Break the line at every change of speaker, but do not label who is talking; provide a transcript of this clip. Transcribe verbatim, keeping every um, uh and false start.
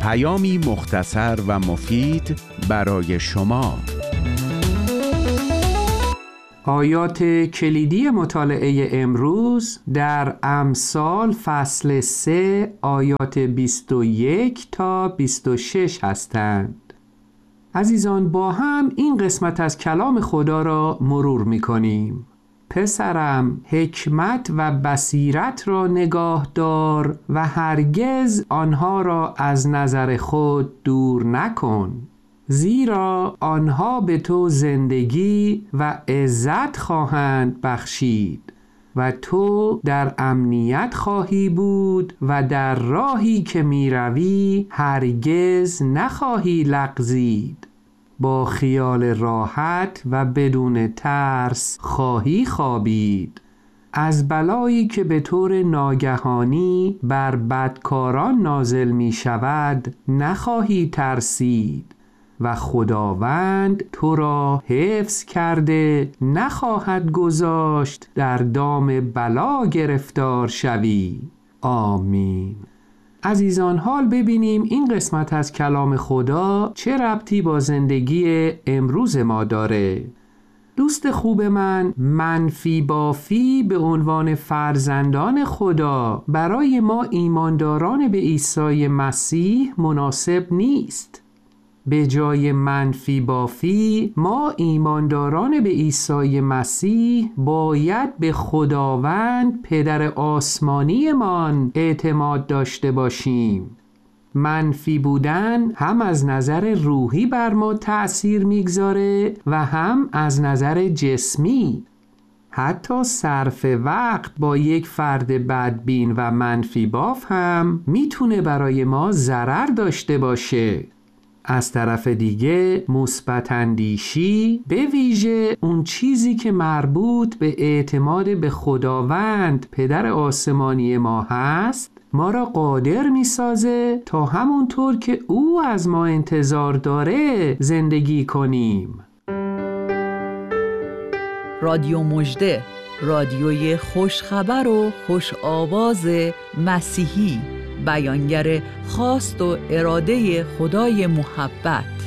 پیامی مختصر و مفید برای شما.
آیات کلیدی مطالعه امروز در امثال فصل سه آیات بیست و یک تا بیست و شش هستند. عزیزان، با هم این قسمت از کلام خدا را مرور می کنیم. پسرم، حکمت و بصیرت را نگاه دار و هرگز آنها را از نظر خود دور نکن، زیرا آنها به تو زندگی و عزت خواهند بخشید و تو در امنیت خواهی بود و در راهی که می روی هرگز نخواهی لغزید. با خیال راحت و بدون ترس خواهی خوابید. از بلایی که به طور ناگهانی بر بدکاران نازل می شود نخواهی ترسید و خداوند تو را حفظ کرده نخواهد گذاشت در دام بلا گرفتار شوی. آمین. عزیزان، حال ببینیم این قسمت از کلام خدا چه ربطی با زندگی امروز ما داره. دوست خوب من، منفی بافی به عنوان فرزندان خدا برای ما ایمانداران به عیسی مسیح مناسب نیست. به جای منفی بافی ما ایمانداران به عیسی مسیح باید به خداوند پدر آسمانی مان اعتماد داشته باشیم. منفی بودن هم از نظر روحی بر ما تأثیر میگذاره و هم از نظر جسمی. حتی صرف وقت با یک فرد بدبین و منفی باف هم میتونه برای ما ضرر داشته باشه. از طرف دیگه مثبت اندیشی، به ویژه اون چیزی که مربوط به اعتماد به خداوند پدر آسمانی ما هست، ما را قادر میسازه تا همونطور که او از ما انتظار داره زندگی کنیم.
رادیو مژده، رادیوی خوشخبر و خوش آواز مسیحی، بیانگر خواست و اراده خدای محبت.